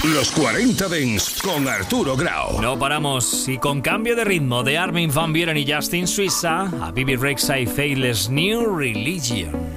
Los 40 Dents con Arturo Grau. No paramos y con cambio de ritmo de Armin van Buuren y Justin Suiza a Bibi Rexha y Faithless New Religion.